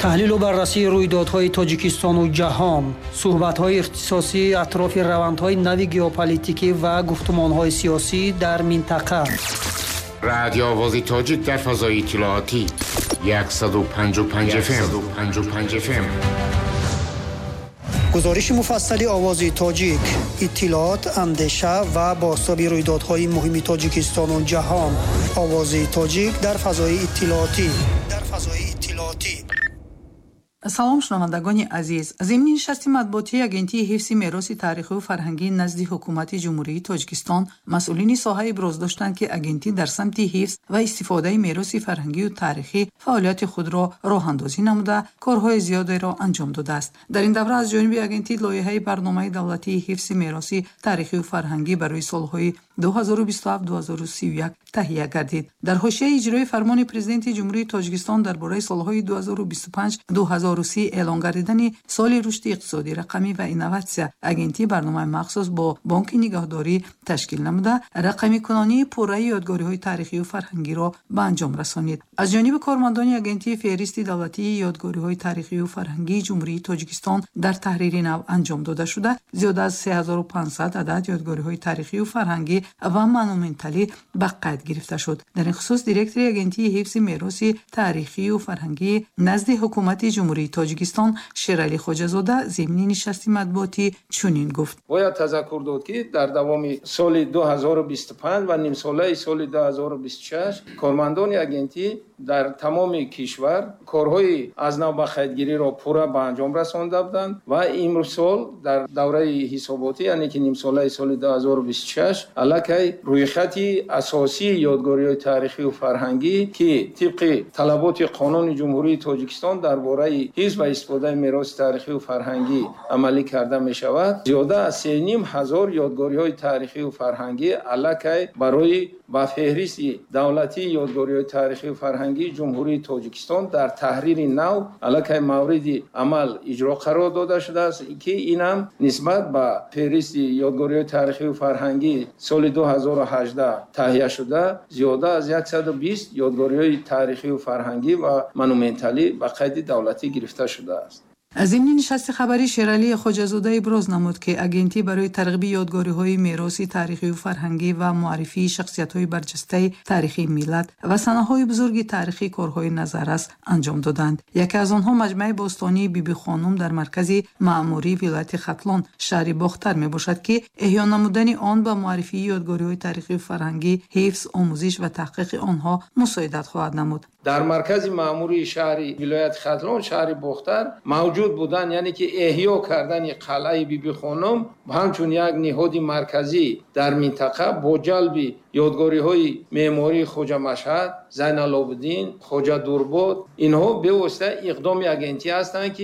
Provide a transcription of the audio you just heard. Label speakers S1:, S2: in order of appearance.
S1: تحلیل و بررسی رویدادهای تاجیکستان و جهان، صحبت‌های اختصاصی اطراف روندهای نو ژئوپلیتیکی و گفتمان‌های سیاسی در منطقه.
S2: رادیو آواز تاجیک در فضای اطلاعاتی 155 FM.
S1: گزارش مفصل آواز تاجیک، اطلاعات، اندیشه و بازتاب رویدادهای مهم تاجیکستان و جهان. آواز تاجیک در فضای اطلاعاتی.
S3: سلام شنوندگان عزیز. ضمن نشست مطبوعاتی اگنتی حفظ میراث تاریخی و فرهنگی نزد حکومت جمهوری تاجیکستان، مسئولین ساحه ابراز داشتند که اگنتی در سمت حفظ و استفاده میراث فرهنگی و تاریخی فعالیت خود را راه اندازی نموده کارهای زیادی را انجام داده است. در این دوره از جانب اگنتی لایحه برنامه دولتی حفظ میراث تاریخی و فرهنگی برای سالهای 2027-2031 تهیه گردید. در حاشیه اجرای فرمان پرزیدنت جمهوری تاجیکستان درباره سالهای 2025-2030 اعلان گردیدن سال رشد اقتصادی رقمی و اینواسیون، اگنتی برنامه مخصوص با بانک نگهداری تشکیل نموده رقمی کنانی پوره یادگاری‌های تاریخی و فرهنگی را به انجام رسانید. از جانب کارمندان اگنتی فهرست دولتی یادگاری‌های تاریخی و فرهنگی جمهوری تاجیکستان در تحریر نو انجام داده شده. زیاد از 3500 عدد یادگاری‌های تاریخی و فرهنگی و مانومنتالی به قید گرفته شد. در این خصوص دیرکتور اگنتی حفظ میراث تاریخی و فرهنگی نزد حکومت جمهوری تاجیکستان شیرعلی خواجه‌زاده ضمن نشست مطبوعاتی چنین گفت:
S4: باید تذکر داد که در دوام سال 2025 و نیم ساله سال 2026 کارمندان اگنتی در تمام کشور کارهای از نو به قیدگیری را پورا به انجام رسانده بودند و امروز سال در دوره حساباتی یعنی که نیم ساله سال 2026 علاقه روی خط اساسی یادگاری‌های تاریخی و فرهنگی که طبق طلبات قانون جمهوری تاجیکستان درباره حفظ و استفاده میراث تاریخی و فرهنگی عملی کرده می شود، زیاده از 3500 یادگاری‌های تاریخی و فرهنگی علاقه برای با فهرست دولتی یادگاری‌های تاریخی و فرهنگی جمهوری تاجیکستان در تحریر نو علاقه مورد عمل اجرا قرار داده شده است که اینم نسبت به فهرست یادگاری‌های تاریخی و فرهنگی سال 2018 تهیه شده زیاده از 120 یادگاری‌های تاریخی و فرهنگی و مانومنتالی به قید دولتی گرفته شده است.
S3: از این نشست خبری شیرعلی خواجه‌زاده ابراز نمود که اگنتی برای ترغیب یادگاری‌های میراث تاریخی و فرهنگی و معرفی شخصیت‌های برجسته تاریخی ملت و صنایع بزرگ تاریخی کارهای نظررس انجام دادند. یکی از آنها مجمع باستانی بیبی خانم در مرکز معموری ولایت ختلان شهر باختر میباشد که احیا نمودن آن به معرفی یادگاری‌های تاریخی و فرهنگی، حفظ، آموزش و تحقیق آنها مساعدت خواهد نمود.
S4: در مرکز معموری شهر ولایت ختلان شهر باختر موجود بودن یعنی که احیا کردن قلعه بیبی خانم همچون یک نهاد مرکزی در منطقه با جلب یادگاری‌های معماری خواجه مشهد، زین العابدین، خواجه درباد، اینها به واسطه اقدام اگنتی هستند که